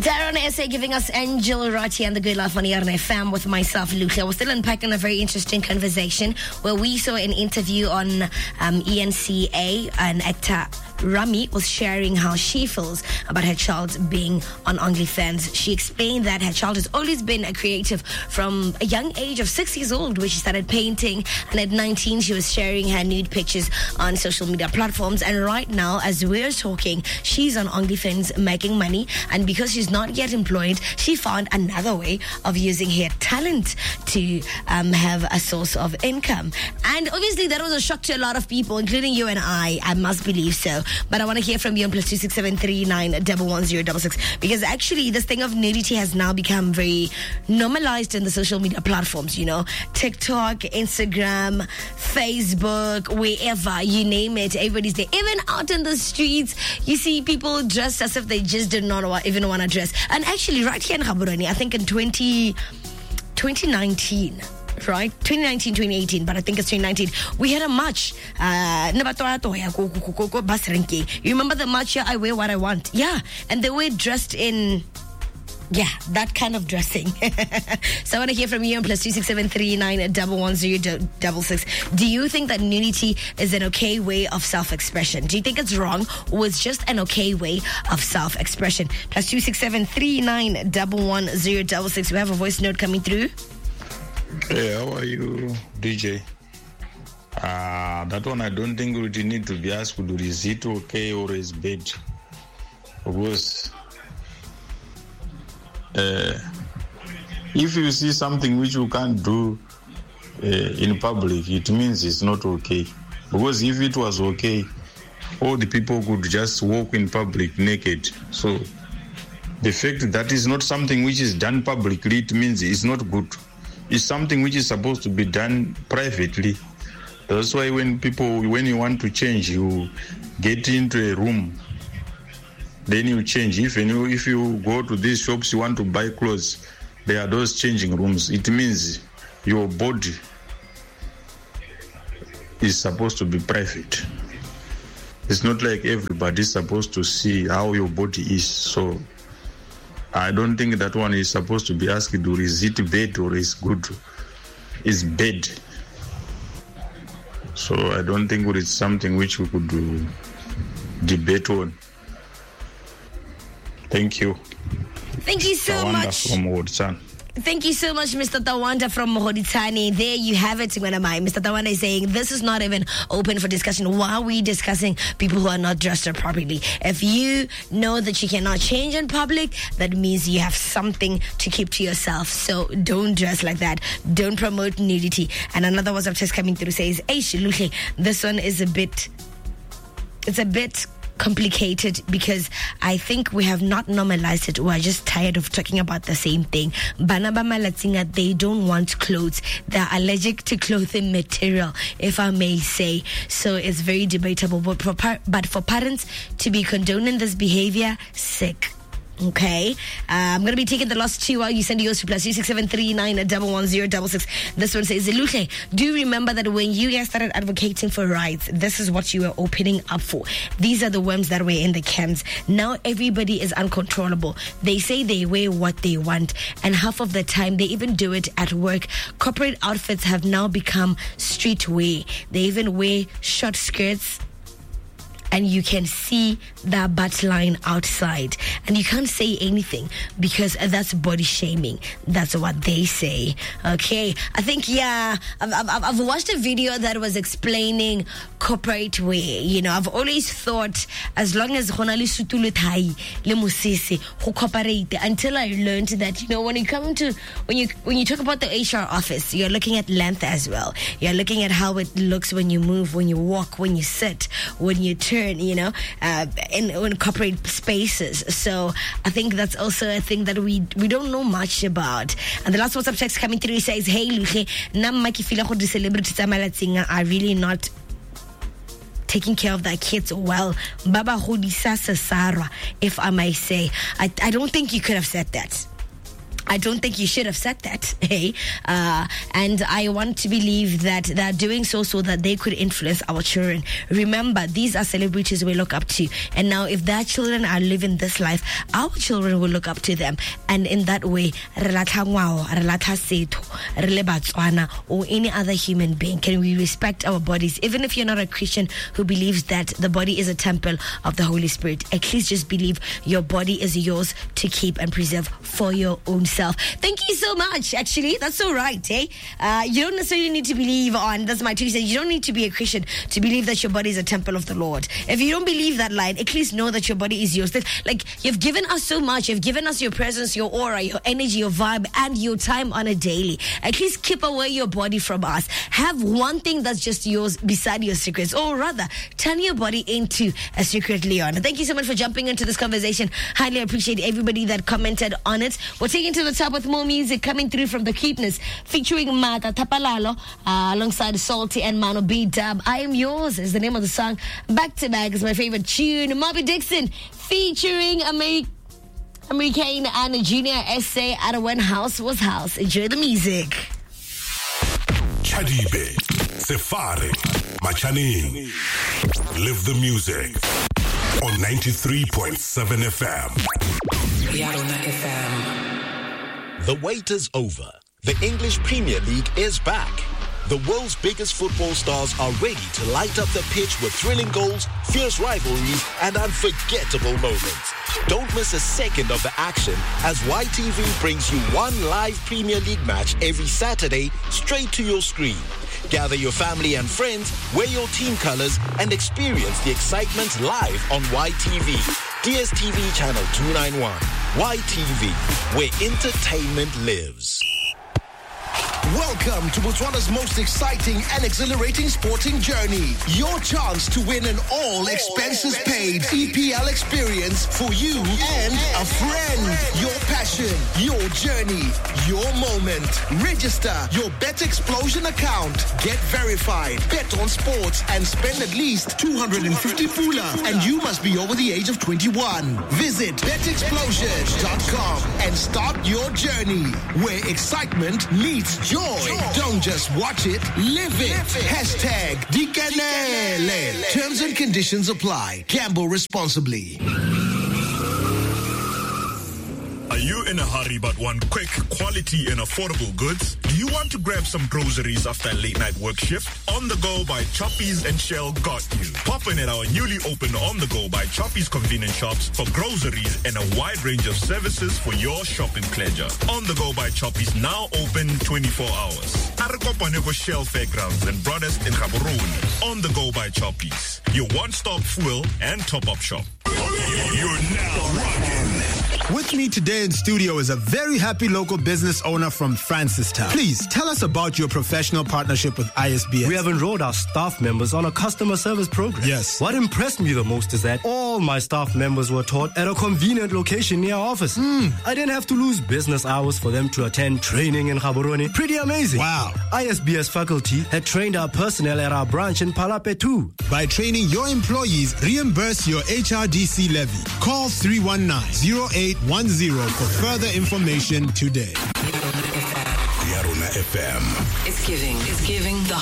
Darren SA giving us Angel Rati and the Good Life on FM with myself, Lucia. We're still unpacking a very interesting conversation where we saw an interview on ENCA, and actor Rami was sharing how she feels about her child being on OnlyFans. She explained that her child has always been a creative from a young age of 6 years old, where she started painting, and at 19 she was sharing her nude pictures on social media platforms. And right now, as we're talking, she's on OnlyFans making money, and because she's not yet employed, she found another way of using her talent to have a source of income. And obviously that was a shock to a lot of people, including you and I must believe so. But I want to hear from you on +26739111066, because actually this thing of nudity has now become very normalized in the social media platforms, you know, TikTok, Instagram, Facebook, wherever, you name it, everybody's there. Even out in the streets, you see people dressed as if they just did not even want to dress. And actually right here in Gaborone, I think in 2019, right? 2019, 2018, but I think it's 2019. We had a march. You remember the march? Yeah, I wear what I want. Yeah. And they were dressed in, that kind of dressing. So I want to hear from you on +26739111066. Do you think that nudity is an okay way of self-expression? Do you think it's wrong, or it's just an okay way of self-expression? +26739111066. We have a voice note coming through. Hey, how are you, DJ? That one I don't think we need to be asked, is it okay or is bad? Because if you see something which you can't do in public, it means it's not okay. Because if it was okay, all the people could just walk in public naked. So the fact that is not something which is done publicly, it means it's not good. It's something which is supposed to be done privately. That's why when you want to change, you get into a room, then you change. If you go to these shops, you want to buy clothes, there are those changing rooms. It means your body is supposed to be private. It's not like everybody's supposed to see how your body is. So I don't think that one is supposed to be asked, is it bad or is good? It's bad. So I don't think it's something which we could debate on. Thank you. Thank you so much. From Wodsan. Thank you so much, Mr. Tawanda from Mohoditani. There you have it, Mr. Tawanda is saying this is not even open for discussion. Why are we discussing people who are not dressed up properly? If you know that you cannot change in public, that means you have something to keep to yourself. So don't dress like that. Don't promote nudity. And another WhatsApp text coming through says, hey, Shiluke, this one is a bit complicated, because I think we have not normalized it. We're just tired of talking about the same thing. Bana ba malatsing, they don't want clothes. They're allergic to clothing material, if I may say. So it's very debatable. But for parents to be condoning this behavior, sick. Okay, I'm going to be taking the last two while you send yours to +26739111066. This one says, Luke, do you remember that when you guys started advocating for rights, this is what you were opening up for? These are the worms that were in the cans. Now everybody is uncontrollable. They say they wear what they want, and half of the time they even do it at work. Corporate outfits have now become streetwear. They even wear short skirts, and you can see that butt line outside, and you can't say anything because that's body shaming. That's what they say. Okay, I think I've watched a video that was explaining corporate wear. You know, I've always thought as long as le musisi cooperate, until I learned that, you know, when you talk about the HR office, you're looking at length as well. You're looking at how it looks when you move, when you walk, when you sit, when you turn, you know, in corporate spaces. So I think that's also a thing that we don't know much about. And the last WhatsApp text coming through says, hey, Luke, the celebrities are really not taking care of their kids well. Baba Hodisa Sarah, if I may say. I don't think you could have said that. I don't think you should have said that, hey? And I want to believe that they're doing so that they could influence our children. Remember, these are celebrities we look up to. And now if their children are living this life, our children will look up to them. And in that way, or any other human being, can we respect our bodies? Even if you're not a Christian who believes that the body is a temple of the Holy Spirit, at least just believe your body is yours to keep and preserve for your own self. Thank you so much. Actually, that's so right, eh? You don't necessarily need to believe on, that's my Tuesday, you don't need to be a Christian to believe that your body is a temple of the Lord. If you don't believe that line, at least know that your body is yours. Like, you've given us so much. You've given us your presence, your aura, your energy, your vibe, and your time on a daily. At least keep away your body from us. Have one thing that's just yours beside your secrets, or rather, turn your body into a secret, Leon. Thank you so much for jumping into this conversation. Highly appreciate everybody that commented on it. We're taking to the top with more music coming through from the Keepness, featuring Mata Tapalalo alongside Salty and Mano B Dub. I Am Yours is the name of the song. Back to Back is my favorite tune. Moby Dixon featuring American and Junior SA out of When House Was House. Enjoy the music. Chadibe, Sefari, Machanin. Live the music on 93.7 FM. Yarona FM. The wait is over. The English Premier League is back. The world's biggest football stars are ready to light up the pitch with thrilling goals, fierce rivalries, and unforgettable moments. Don't miss a second of the action as YTV brings you one live Premier League match every Saturday straight to your screen. Gather your family and friends, wear your team colors, and experience the excitement live on YTV. DSTV channel 291. YTV, where entertainment lives. Welcome to Botswana's most exciting and exhilarating sporting journey. Your chance to win an all-expenses paid EPL experience for you and a friend. Your passion, your journey, your moment. Register your Bet Explosion account. Get verified. Bet on sports and spend at least 250 pula. And you must be over the age of 21. Visit betexplosion.com and start your journey where excitement meets joy. Don't just watch it, live it. Hashtag Dikanele. Terms and conditions apply. Gamble responsibly. Are you in a hurry but want quick, quality and affordable goods? Do you want to grab some groceries after a late night work shift? On the Go by Choppies and Shell got you. Pop in at our newly opened On the Go by Choppies convenience shops for groceries and a wide range of services for your shopping pleasure. On the Go by Choppies now open 24 hours. Arakopaneko Shell Fairgrounds and Broadest in Gaborone. On the Go by Choppies, your one-stop fuel and top-up shop. You're now rocking. With me today in studio is a very happy local business owner from Francistown. Please tell us about your professional partnership with ISBS. We have enrolled our staff members on a customer service program. Yes. What impressed me the most is that all my staff members were taught at a convenient location near our office. I didn't have to lose business hours for them to attend training in Gaborone. Pretty amazing. Wow. ISBS faculty had trained our personnel at our branch in Palape too. By training your employees, reimburse your HRDC levy. Call 319-0810 for further information today. Yarona FM. It's giving the